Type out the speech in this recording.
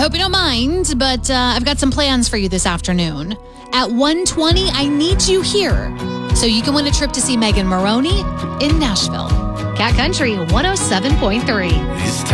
hope you don't mind, but I've got some plans for you this afternoon. At 1:20, I need you here so you can win a trip to see Megan Maroney in Nashville. Cat Country 107.3.